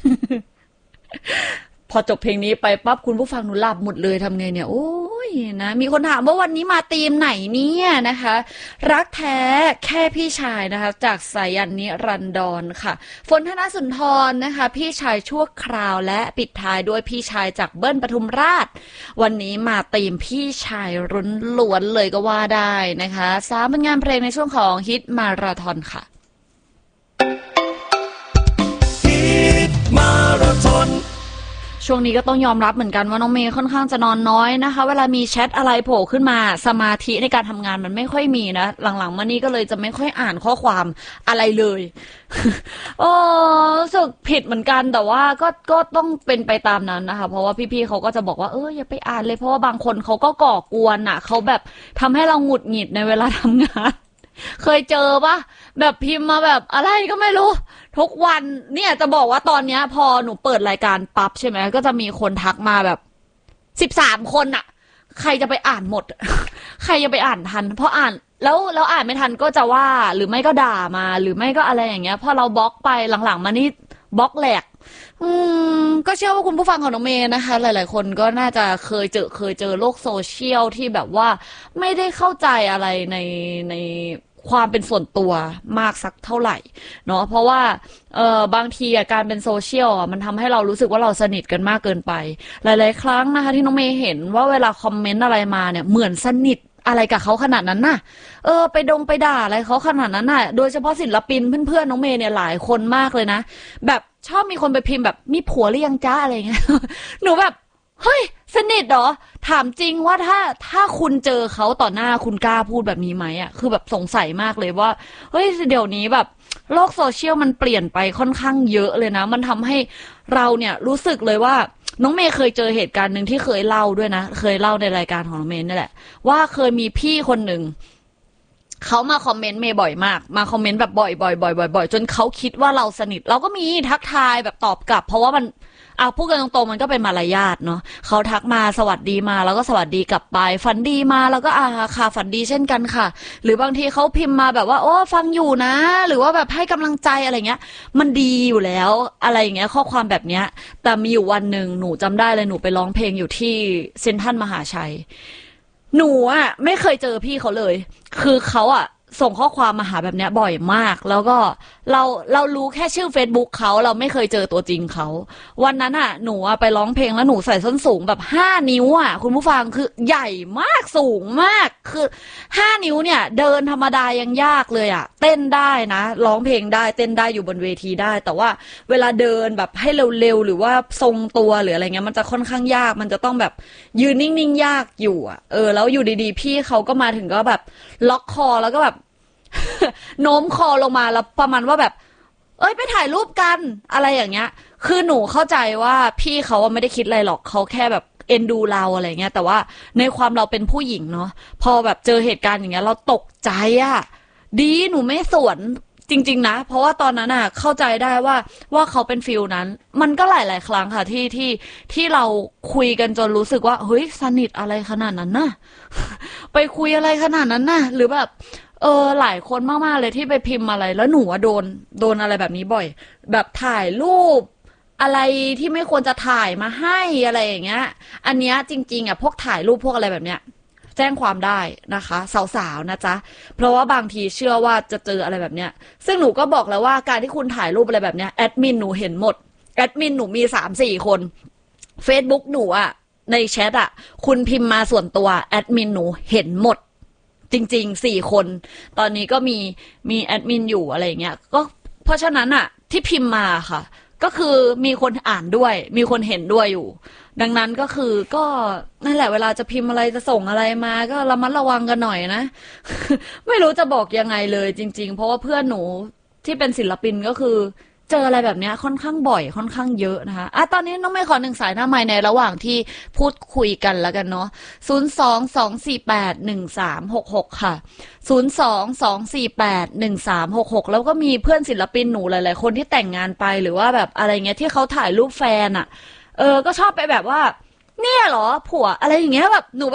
พอจบเพลงนี้ไปปั๊บคุณผู้ฟังหนูหลับหมดเลยทำไงเนี่ยโอ้ยนะมีคนถามว่าวันนี้มาธีมไหนเนี่ยนะคะรักแท้แค่พี่ชายนะคะจากสายันนิรันดรค่ะฝนธนสุนทรนะคะพี่ชายชั่วคราวและปิดท้ายด้วยพี่ชายจากเบิ้ลปทุมราชวันนี้มาธีมพี่ชายล้นล้วนเลยก็ว่าได้นะคะ3ผลงานเพลงในช่วงของฮิตมาราธอนค่ะฮิตมาราธอนช่วงนี้ก็ต้องยอมรับเหมือนกันว่าน้องเมย์ค่อนข้างจะนอนน้อยนะคะเวลามีแชทอะไรโผล่ขึ้นมาสมาธิในการทำงานมันไม่ค่อยมีนะหลังๆมานี้ก็เลยจะไม่ค่อยอ่านข้อความอะไรเลย โอ้รู้สึกผิดเหมือนกันแต่ว่าก็ต้องเป็นไปตามนั้นนะคะเพราะว่าพี่ๆเขาก็จะบอกว่าอย่าไปอ่านเลยเพราะว่าบางคนเขาก็ก่อกวนอ่ะเขาแบบทำให้เราหงุดหงิดในเวลาทำงานเคยเจอปะแบบพิมพ์มาแบบอะไรก็ไม่รู้ทุกวันเนี่ยจะบอกว่าตอนเนี้ยพอหนูเปิดรายการปั๊บใช่ไหมก็จะมีคนทักมาแบบ13 คนอะใครจะไปอ่านหมด ใครจะไปอ่านทันเพราะอ่านแล้วอ่านไม่ทันก็จะว่าหรือไม่ก็ด่ามาหรือไม่ก็อะไรอย่างเงี้ยพอเราบล็อกไปหลังๆมานี่บล็อกแหลกก็เชื่อว่าคุณผู้ฟังของน้องเมย์นะคะหลายๆคนก็น่าจะเคยเจอโลกโซเชียลที่แบบว่าไม่ได้เข้าใจอะไรในความเป็นส่วนตัวมากสักเท่าไหร่เนาะเพราะว่าบางทีการเป็นโซเชียลมันทำให้เรารู้สึกว่าเราสนิทกันมากเกินไปหลายๆครั้งนะคะที่น้องเมย์เห็นว่าเวลาคอมเมนต์อะไรมาเนี่ยเหมือนสนิทอะไรกับเขาขนาดนั้นน่ะไปด่าอะไรเขาขนาดนั้นน่ะโดยเฉพาะศิลปินเพื่อนๆน้องเมย์เนี่ยหลายคนมากเลยนะแบบชอบมีคนไปพิมพ์แบบมีผัวหรือยังจ้าอะไรเงี้ย หนูแบบเฮ้ยสนิทเหรอถามจริงว่าถ้าคุณเจอเขาต่อหน้าคุณกล้าพูดแบบนี้ไหมอ่ะคือแบบสงสัยมากเลยว่าเฮ้ยเดี๋ยวนี้แบบโลกโซเชียลมันเปลี่ยนไปค่อนข้างเยอะเลยนะมันทำให้เราเนี่ยรู้สึกเลยว่าน้องเมย์เคยเจอเหตุการณ์หนึ่งที่เคยเล่าด้วยนะเคยเล่าในรายการของน้องเมย์นี่แหละว่าเคยมีพี่คนหนึ่งเขามาคอมเมนต์เมย์บ่อยมากมาคอมเมนต์แบบบ่อยจนเขาคิดว่าเราสนิทเราก็มีทักทายแบบตอบกลับเพราะว่ามันพูดกันตรงๆมันก็เป็นมารยาทเนาะเขาทักมาสวัสดีมาแล้วก็สวัสดีกลับไปฝันดีมาแล้วก็ค่ะฝันดีเช่นกันค่ะหรือบางทีเขาพิมพ์มาแบบว่าโอ้ฟังอยู่นะหรือว่าแบบให้กำลังใจอะไรเงี้ยมันดีอยู่แล้วอะไรอย่างเงี้ยข้อความแบบเนี้ยแต่มีอยู่วันหนึ่งหนูจำได้เลยหนูไปร้องเพลงอยู่ที่เซ็นทรัลมหาชัยหนูไม่เคยเจอพี่เขาเลยคือเขาส่งข้อความมาหาแบบเนี้ยบ่อยมากแล้วก็เรารู้แค่ชื่อ Facebook เขาเราไม่เคยเจอตัวจริงเขาวันนั้นหนูไปร้องเพลงแล้วหนูใส่ส้นสูงแบบ5 นิ้วคุณผู้ฟังคือใหญ่มากสูงมากคือ5 นิ้วเนี่ยเดินธรรมดายังยากเลยเต้นได้นะร้องเพลงได้เต้นได้อยู่บนเวทีได้แต่ว่าเวลาเดินแบบให้เร็วๆหรือว่าทรงตัวหรืออะไรเงี้ยมันจะค่อนข้างยากมันจะต้องแบบยืนนิ่งๆยากอยู่แล้วอยู่ดีๆพี่เขาก็มาถึงก็แบบล็อกคอแล้วก็แบบโน้มคอลงมาแล้วประมาณว่าแบบไปถ่ายรูปกันอะไรอย่างเงี้ยคือหนูเข้าใจว่าพี่เขาไม่ได้คิดอะไรหรอกเขาแค่แบบเอ็นดูเราอะไรเงี้ยแต่ว่าในความเราเป็นผู้หญิงเนาะพอแบบเจอเหตุการณ์อย่างเงี้ยเราตกใจดีหนูไม่สวนจริงๆนะเพราะว่าตอนนั้นเข้าใจได้ว่าเขาเป็นฟิลนั้นมันก็หลายๆครั้งค่ะที่เราคุยกันจนรู้สึกว่าเฮ้ยสนิทอะไรขนาดนั้นน่ะไปคุยอะไรขนาดนั้นน่ะหรือแบบหลายคนมากๆเลยที่ไปพิมพ์อะไรแล้วหนูโดนอะไรแบบนี้บ่อยแบบถ่ายรูปอะไรที่ไม่ควรจะถ่ายมาให้อะไรอย่างเงี้ยอันเนี้ยจริงๆพวกถ่ายรูปพวกอะไรแบบเนี้ยแจ้งความได้นะคะสาวๆนะจ๊ะเพราะว่าบางทีเชื่อว่าจะเจออะไรแบบเนี้ยซึ่งหนูก็บอกแล้วว่าการที่คุณถ่ายรูปอะไรแบบเนี้ยแอดมินหนูเห็นหมดแอดมินหนูมี3-4 คน Facebook หนูในแชทคุณพิมพ์มาส่วนตัวแอดมินหนูเห็นหมดจริงๆ4 คนตอนนี้ก็มีแอดมินอยู่อะไรเงี้ยก็เพราะฉะนั้นที่พิมพ์มาค่ะก็คือมีคนอ่านด้วยมีคนเห็นด้วยอยู่ดังนั้นก็คือก็นั่นแหละเวลาจะพิมพ์อะไรจะส่งอะไรมาก็ระมัดระวังกันหน่อยนะ ไม่รู้จะบอกยังไงเลยจริงๆเพราะว่าเพื่อนหนูที่เป็นศิลปินก็คือเจออะไรแบบนี้ค่อนข้างบ่อยค่อนข้างเยอะนะคะตอนนี้น้องไม่ขอ1 สายหน้าไมค์ในระหว่างที่พูดคุยกันแล้วกันเนาะ02-248-1366ค่ะ02-248-1366แล้วก็มีเพื่อนศิลปินหนูหลายๆคนที่แต่งงานไปหรือว่าแบบอะไรเงี้ยที่เขาถ่ายรูปแฟนก็ชอบไปแบบว่าเนี่ยเหรอผัวอะไรอย่างเงี้ยแบบหนูแบบ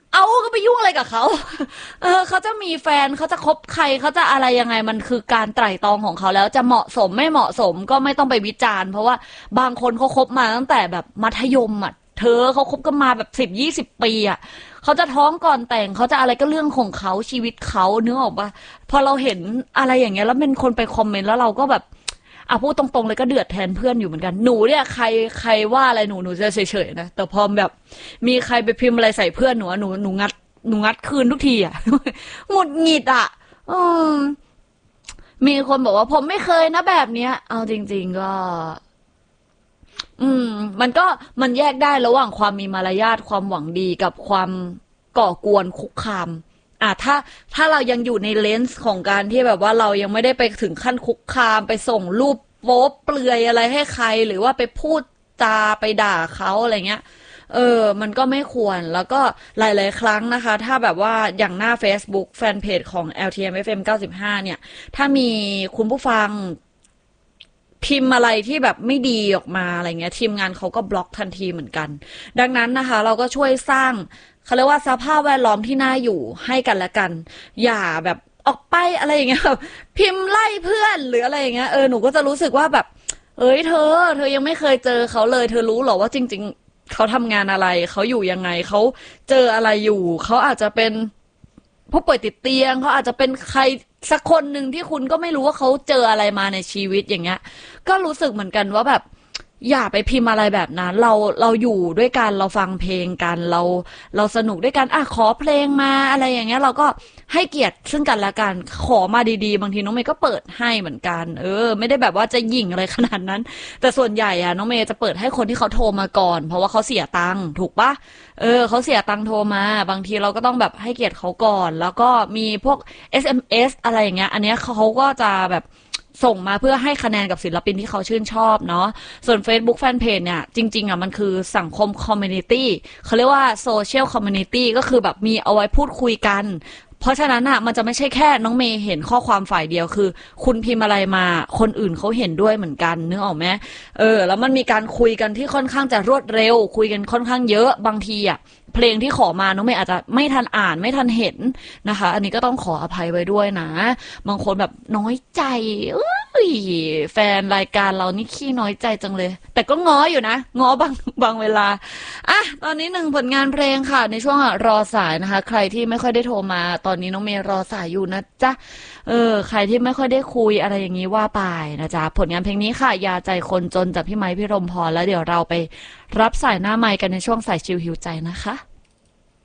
เอาก็ไปยุ่งอะไรกับเขาเขาจะมีแฟนเขาจะคบใครเขาจะอะไรยังไงมันคือการไตร่ตรองของเขาแล้วจะเหมาะสมไม่เหมาะสมก็ไม่ต้องไปวิจารณ์เพราะว่าบางคนเขาคบมาตั้งแต่แบบมัธยมอ่ะเขาคบกันมาแบบ10-20 ปีอ่ะเขาจะท้องก่อนแต่งเขาจะอะไรก็เรื่องของเขาชีวิตเขาเนื้อออกปะพอเราเห็นอะไรอย่างเงี้ยแล้วเป็นคนไปคอมเมนต์แล้วเราก็แบบพูดตรงๆเลยก็เดือดแทนเพื่อนอยู่เหมือนกันหนูเนี่ยใครว่าอะไรหนูจะเฉยๆนะแต่พอแบบมีใครไปพิมพ์อะไรใส่เพื่อนหนูงัดคืนทุกทีอ่ะ หงุดหงิดอ่ะอืมมีคนบอกว่าผมไม่เคยนะแบบเนี้ยเอาจริงๆก็ อืมมันแยกได้ระหว่างความมีมารยาทความหวังดีกับความก่อกวนคุกคามถ้าเรายังอยู่ในเลนส์ของการที่แบบว่าเรายังไม่ได้ไปถึงขั้นคุกคามไปส่งรูปโป๊เปลือยอะไรให้ใครหรือว่าไปพูดจาไปด่าเขาอะไรเงี้ยมันก็ไม่ควรแล้วก็หลายๆครั้งนะคะถ้าแบบว่าอย่างหน้า Facebook แฟนเพจของ LTMFM 95เนี่ยถ้ามีคุณผู้ฟัง พิมพ์อะไรที่แบบไม่ดีออกมาอะไรเงี้ยทีมงานเขาก็บล็อกทันทีเหมือนกันดังนั้นนะคะเราก็ช่วยสร้างเขาเรียกว่าสภาพแวดล้อมที่น่าอยู่ให้กันและกันอย่าแบบออกไปอะไรอย่างเงี้ยแบบพิมพ์ไล่เพื่อนหรืออะไรอย่างเงี้ยหนูก็จะรู้สึกว่าแบบเอ้ยเธอยังไม่เคยเจอเขาเลยเธอรู้หรอว่าจริงๆเขาทำงานอะไรเขาอยู่ยังไงเขาเจออะไรอยู่เขาอาจจะเป็น ผู้ป่วยติดเตียงเขาอาจจะเป็นใครสักคนหนึ่งที่คุณก็ไม่รู้ว่าเขาเจออะไรมาในชีวิตอย่างเงี้ยก็รู้สึกเหมือนกันว่าแบบอย่าไปพิมพ์อะไรแบบนั้นเราอยู่ด้วยกันเราฟังเพลงกันเราสนุกด้วยกันขอเพลงมาอะไรอย่างเงี้ยเราก็ให้เกียรติซึ่งกันและกันขอมาดีๆบางทีน้องเมย์ก็เปิดให้เหมือนกันไม่ได้แบบว่าจะหยิ่งอะไรขนาดนั้นแต่ส่วนใหญ่น้องเมย์จะเปิดให้คนที่เขาโทรมาก่อนเพราะว่าเขาเสียตังค์ถูกปะเขาเสียตังค์โทรมาบางทีเราก็ต้องแบบให้เกียรติเขาก่อนแล้วก็มีพวก SMS อะไรอย่างเงี้ยอันเนี้ยเขาก็จะแบบส่งมาเพื่อให้คะแนนกับศิลปินที่เขาชื่นชอบเนาะส่วน Facebook Fanpage เนี่ยจริงๆมันคือสังคมคอมมูนิตี้เขาเรียกว่าโซเชียลคอมมูนิตี้ก็คือแบบมีเอาไว้พูดคุยกันเพราะฉะนั้นมันจะไม่ใช่แค่น้องเมย์เห็นข้อความฝ่ายเดียวคือคุณพิมพ์อะไรมาคนอื่นเขาเห็นด้วยเหมือนกันนึกออกไหมแล้วมันมีการคุยกันที่ค่อนข้างจะรวดเร็วคุยกันค่อนข้างเยอะบางทีเพลงที่ขอมาน้องเมย์อาจจะไม่ทันอ่านไม่ทันเห็นนะคะอันนี้ก็ต้องขออภัยไว้ด้วยนะบางคนแบบน้อยใจแฟนรายการเรานี่ขี้น้อยใจจังเลยแต่ก็ง้ออยู่นะง้อบางเวลาตอนนี้หนึ่งผลงานเพลงค่ะในช่วงรอสายนะคะใครที่ไม่ค่อยได้โทรมาตอนนี้น้องเมย์รอสายอยู่นะจ๊ะใครที่ไม่ค่อยได้คุยอะไรอย่างนี้ว่าไปนะจ๊ะผลงานเพลงนี้ค่ะยาใจคนจนจากพี่ไม้พี่รมพรแล้วเดี๋ยวเราไปรับสายหน้าไมค์กันในช่วงสายชิลหิวใจนะคะ